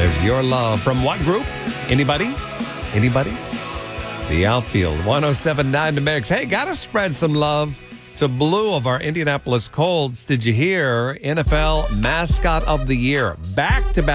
There's Your Love. From what group? Anybody? Anybody? The Outfield. 107.9 The Mix. Hey, gotta spread some love to Blue of our Indianapolis Colts. Did you hear? NFL Mascot of the Year. Back-to-back